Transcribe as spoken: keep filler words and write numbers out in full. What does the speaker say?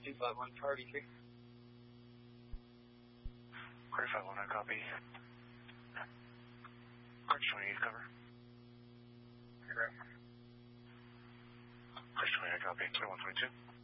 two five one, Harvey three. Harvey five one, I copy. Arch twenty-eight, cover. Correct. Arch twenty-eight, I copy. twenty-one twenty-two.